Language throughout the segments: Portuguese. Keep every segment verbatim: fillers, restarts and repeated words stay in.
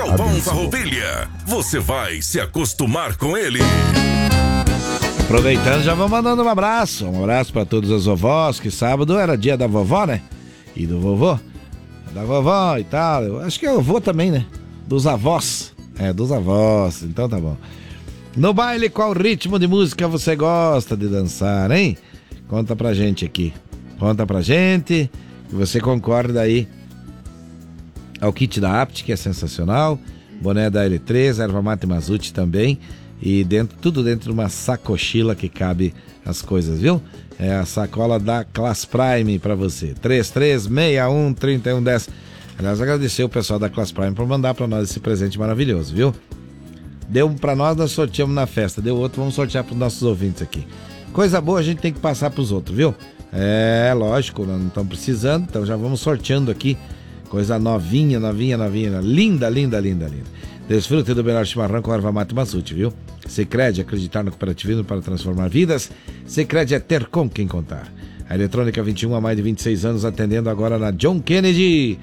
Galvão Farroupilha. Você vai se acostumar com ele. Aproveitando, já vou mandando um abraço. Um abraço para todas as vovós, que sábado era dia da vovó, né? E do vovô. Da vovó e tal. Eu acho que é o avô também, né? Dos avós. É, dos avós. Então tá bom. No baile, qual ritmo de música você gosta de dançar, hein? Conta pra gente aqui. Conta pra gente. Que você concorda aí ao kit da Apt, que é sensacional. Boné da L três, erva mate Mazute também. E dentro, tudo dentro de uma sacochila que cabe as coisas, viu? É a sacola da Class Prime pra você. três três seis um, três um um zero. Aliás, agradecer o pessoal da Class Prime por mandar pra nós esse presente maravilhoso, viu? Deu um pra nós, nós sorteamos na festa. Deu outro, vamos sortear pros nossos ouvintes aqui. Coisa boa a gente tem que passar pros outros, viu? É, lógico, nós não estamos precisando, então já vamos sorteando aqui. Coisa novinha, novinha, novinha. Linda, linda, linda, linda. Desfrute do melhor chimarrão com erva mate Mazute, viu? Sicredi, acreditar no cooperativismo para transformar vidas. Sicredi é ter com quem contar. A Eletrônica vinte e um há mais de vinte e seis anos, atendendo agora na John Kennedy.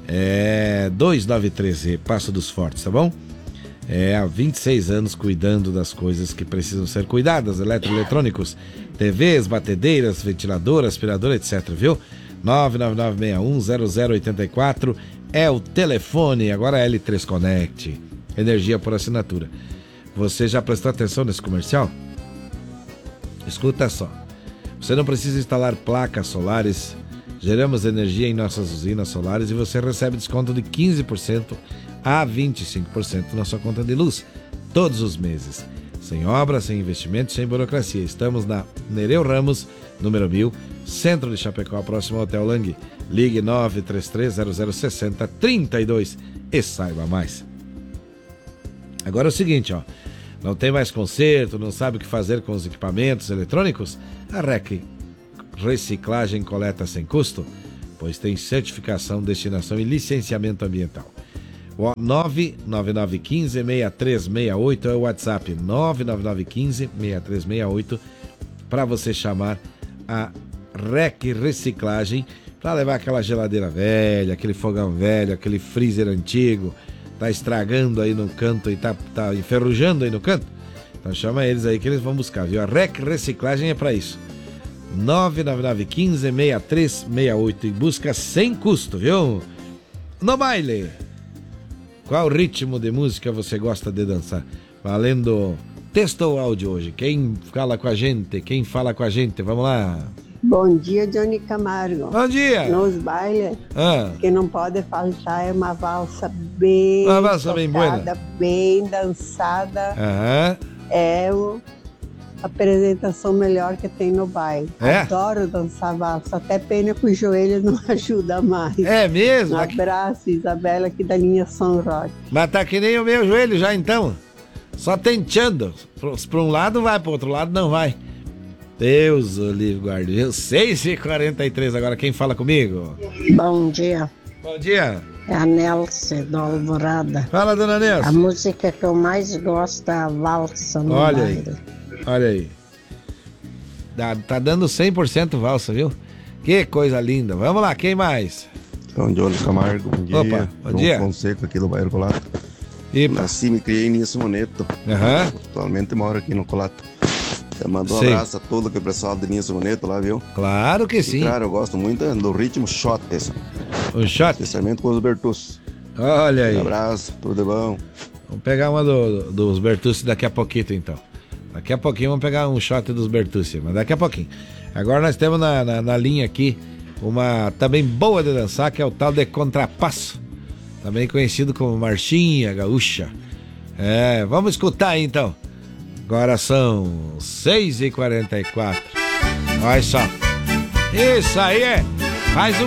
É duzentos e noventa e três, Passo dos Fortes, tá bom? É, há vinte e seis anos cuidando das coisas que precisam ser cuidadas, eletroeletrônicos, T Vs, batedeiras, ventilador, aspirador, etc, viu? nove nove nove seis um zero zero oito quatro é o telefone, agora é L três Connect, energia por assinatura. Você já prestou atenção nesse comercial? Escuta só, você não precisa instalar placas solares, geramos energia em nossas usinas solares e você recebe desconto de quinze por cento a vinte e cinco por cento na sua conta de luz, todos os meses. Sem obra, sem investimento, sem burocracia. Estamos na Nereu Ramos, número mil, centro de Chapecó, próximo ao Hotel Lang. Ligue nove três três zero zero seis zero três dois e saiba mais. Agora é o seguinte, ó. Não tem mais conserto, não sabe o que fazer com os equipamentos eletrônicos? A R E C Reciclagem coleta sem custo, pois tem certificação, destinação e licenciamento ambiental. O nove nove nove um cinco seis três seis oito é o WhatsApp, nove nove nove um cinco seis três seis oito, para você chamar a R E C Reciclagem para levar aquela geladeira velha, aquele fogão velho, aquele freezer antigo, tá estragando aí no canto e tá, tá enferrujando aí no canto. Então chama eles aí que eles vão buscar, viu? A R E C Reciclagem é para isso. nove nove nove um cinco seis três seis oito e busca sem custo, viu? No baile, qual ritmo de música você gosta de dançar? Valendo texto ou áudio hoje? Quem fala com a gente? Quem fala com a gente? Vamos lá. Bom dia, Johnny Camargo. Bom dia. Nos bailes, ah. que não pode faltar é uma valsa bem uma valsa tocada, bem buena, bem dançada. Aham. É o... apresentação melhor que tem no baile. É? Adoro dançar valsa, até pena que os joelhos não ajudam mais. É mesmo? Um abraço, Isabela, aqui da linha São Roque. Mas tá que nem o meu joelho já então. Só tentando. Para um lado vai, para outro lado não vai. Deus o livre guarde, viu? seis e quarenta e três agora, quem fala comigo? Bom dia. Bom dia. É a Nelce do Alvorada. Fala, dona Nelce. A música que eu mais gosto é a valsa no Olha baile. aí. Olha aí. Tá, tá dando cem por cento valsa, viu? Que coisa linda. Vamos lá, quem mais? São Johnny Camargo, bom dia. Opa, bom dia. João Fonseca aqui do bairro Colato. Epa. Nasci, me criei nisso, Moneto. Aham. Atualmente moro aqui no Colato. Mando um Sim. abraço a todo o pessoal do Nisso Moneto lá, viu? Claro que sim. E, claro, eu gosto muito do ritmo shot esse. O shot? Especialmente com os Bertucci. Olha aí. Um abraço, tudo de bom. Vamos pegar uma do, dos Bertucci daqui a pouquinho, então. Daqui a pouquinho vamos pegar um shot dos Bertucci, mas daqui a pouquinho. Agora nós temos na, na, na linha aqui uma também boa de dançar, que é o tal de contrapasso. Também conhecido como marchinha gaúcha. É, vamos escutar aí, então. Agora são seis e quarenta e quatro. Olha só. Isso aí é. Faz um